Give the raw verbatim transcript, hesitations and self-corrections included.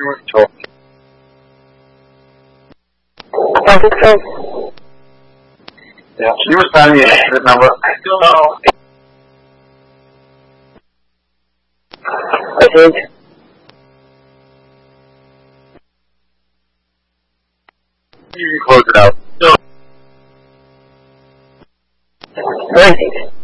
talk. I think so. Yeah. Can you respond me the number? I don't know. I think. You can close it out. So, I think.